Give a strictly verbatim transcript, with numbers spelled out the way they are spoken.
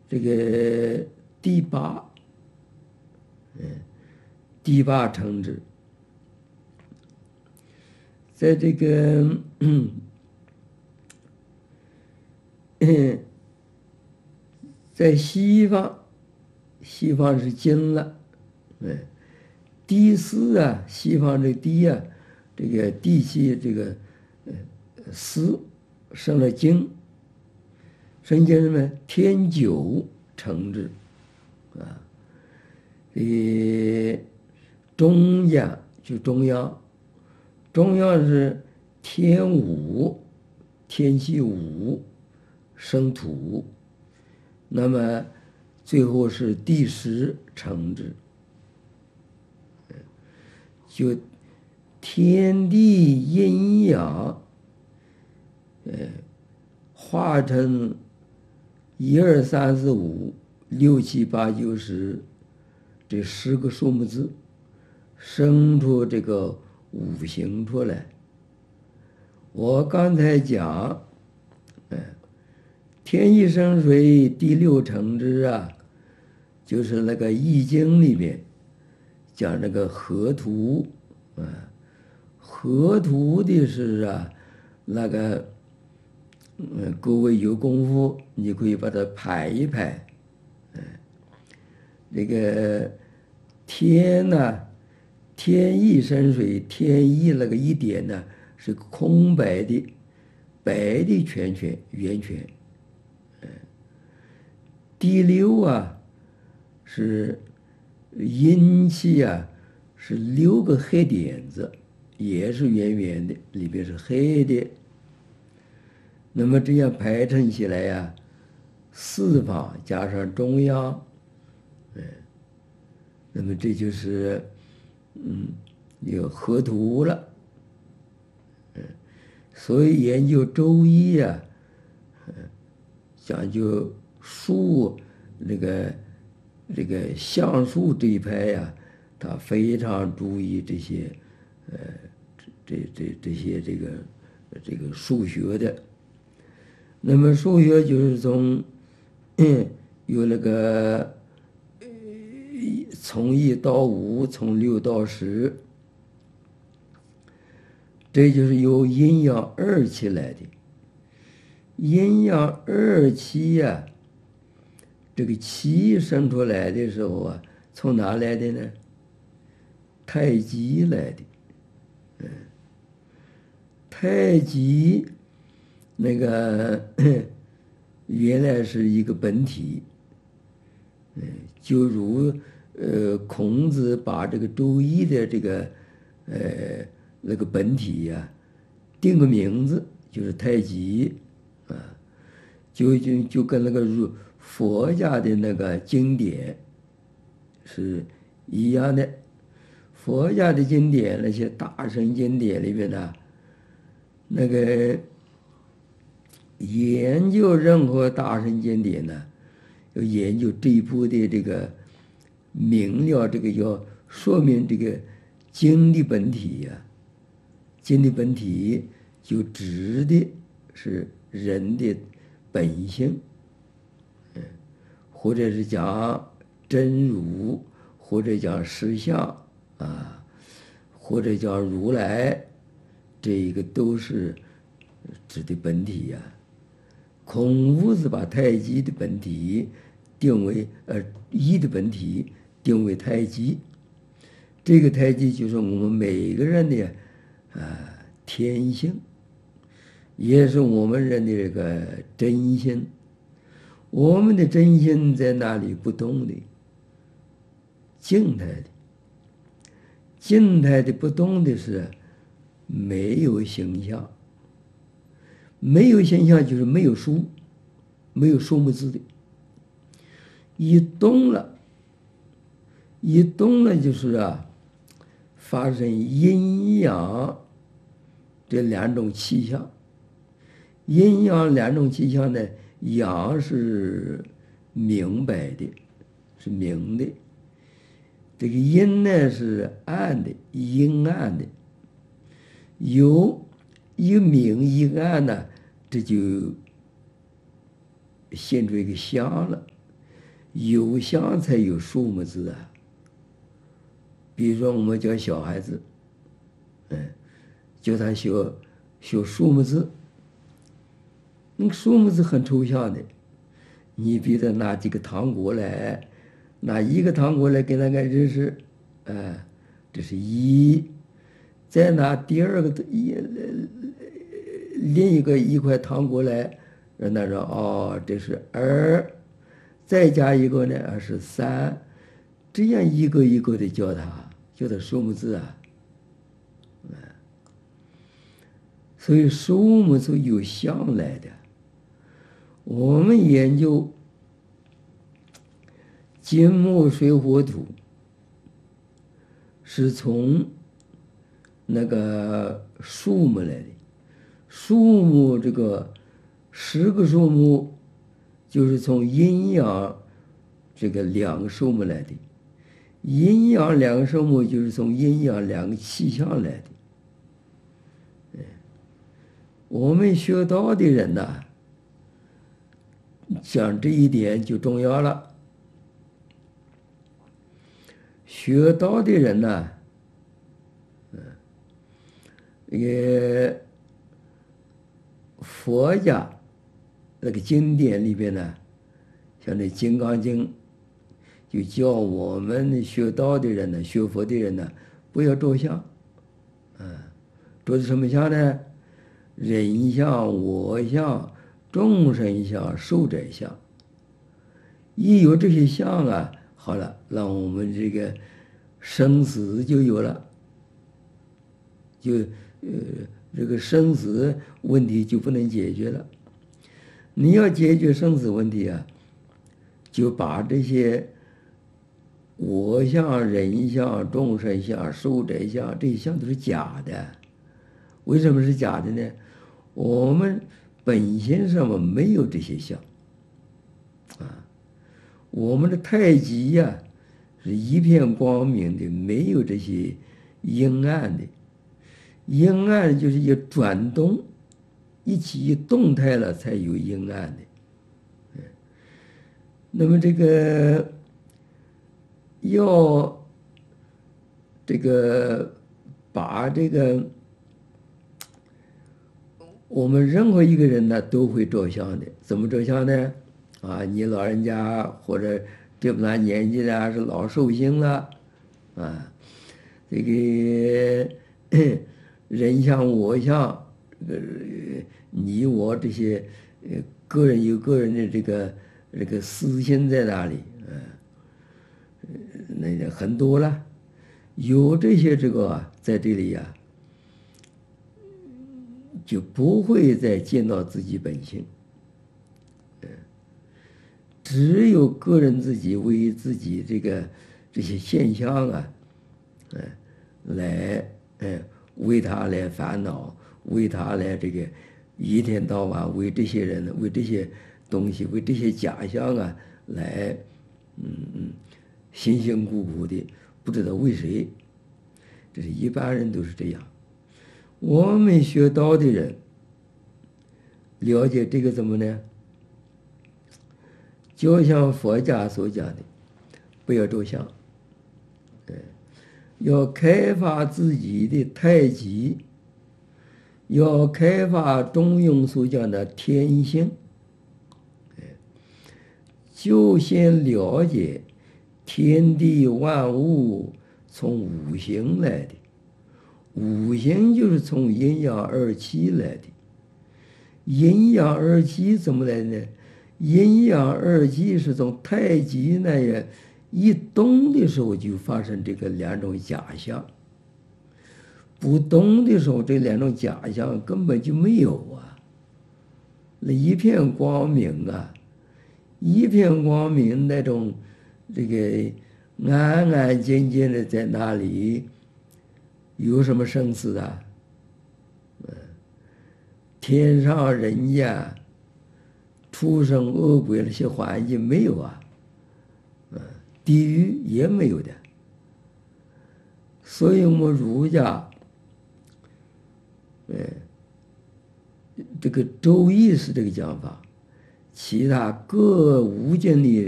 这个第八，嗯，第八成支，在这个嗯。在西方，西方是金了，嗯，第四啊，西方这第啊，这个第七这个呃四生了金，生金什么？天九成之啊，呃，中央就中央，中央是天五，天气五生土。那么最后是第十成之，就天地阴阳，呃，化成一二三四五六七八九十这十个数目字，生出这个五行出来。我刚才讲，呃天一生水，第六成之啊，就是那个《易经》里面讲那个河图啊，河图的是啊，那个嗯，各位有功夫，你可以把它排一排，嗯，这个天呢，天一生水，天一那个一点呢是空白的，白的圈圈圆圈。第六啊，是阴气啊，是六个黑点子，也是圆圆的，里边是黑的。那么这样排成起来呀，四方加上中央，嗯，那么这就是嗯有河图了，嗯，所以研究周易呀，嗯，讲究数那个这个相术这一派呀，他非常注意这些，呃，这这这这些这个这个数学的。那么数学就是从嗯有那个呃从一到五，从六到十，这就是由阴阳二气来的。阴阳二气呀，这个气生出来的时候啊，从哪来的呢？太极来的，嗯，太极那个原来是一个本体，嗯，就如呃孔子把这个周易的这个呃那个本体呀、啊、定个名字，就是太极啊，就就就跟那个儒佛家的那个经典是一样的。佛家的经典，那些大乘经典里面呢，那个研究任何大乘经典呢，要研究这一部的这个明了，这个要说明这个经的本体呀、啊，经的本体就指的是人的本性，嗯，或者是讲真如，或者讲实相。啊，或者叫如来，这一个都是指的本体呀、啊。孔夫子把太极的本体定为呃一的本体定为太极，这个太极就是我们每个人的啊天性，也是我们人的这个真心。我们的真心在哪里不动的？静态的。静态的不动的是没有形象，没有形象就是没有数，没有数目字的。一动了，一动了就是啊，发生阴阳这两种气象。阴阳两种气象呢，阳是明白的，是明的。这个阴呢是暗的，阴暗的，有一个明一个暗呢，这就现出一个相了。 有相才有数目字啊。比如说我们教小孩子，嗯，教他学学数目字，那个数目字很抽象的。你比如拿几个糖果来，拿一个糖果来给那个认识，哎，这是一。再拿第二个一另一个一块糖果来，让他说哦，这是二。再加一个呢是三，这样一个一个的教他，教他数目字啊。所以数目是有相来的。我们研究金木水火土，是从那个数目来的。数目这个十个数目，就是从阴阳这个两个数目来的。阴阳两个数目就是从阴阳两个气象来的。我们学道的人呐，讲这一点就重要了。学道的人呢，嗯，也佛家那个经典里边呢，像那《金刚经》，就叫我们学道的人呢，学佛的人呢，不要着相，嗯，着的什么相呢？人相、我相、众生相、寿者相。一有这些相啊，好了，让我们这个生死就有了，就呃这个生死问题就不能解决了。你要解决生死问题啊，就把这些我相、人相、众生相、寿者相，这些相都是假的。为什么是假的呢？我们本性上面没有这些相啊。我们的太极呀、啊，是一片光明的，没有这些阴暗的。阴暗就是一转动，一起一动态了才有阴暗的。那么这个要这个把这个我们任何一个人呢都会着相的。怎么着相呢？啊，你老人家或者这么大年纪的，是老寿星了，啊，这个人相我相，呃，你我这些呃个人有个人的这个这个私心在那里，呃，那很多了，有这些这个在这里呀、啊。就不会再见到自己本性，只有个人自己为自己这个这些现象啊，嗯，来，嗯，为他来烦恼，为他来这个一天到晚为这些人、为这些东西、为这些假象啊，来，嗯嗯，辛辛苦苦的，不知道为谁。这是一般人都是这样。我们学道的人了解这个怎么呢？就像佛家所讲的，不要着相，要开发自己的太极，要开发中庸所讲的天性，就先了解天地万物从五行来的。五行就是从阴阳二气来的。阴阳二气怎么来的呢？阴阳二气是从太极那样一动的时候就发生这个两种假象，不动的时候这两种假象根本就没有啊。那一片光明啊，一片光明，那种这个安安静静的在那里，有什么生死的？天上人间、畜生恶鬼那些环境没有啊，地狱也没有的。所以我们儒家，呃，这个周易是这个讲法，其他各五经里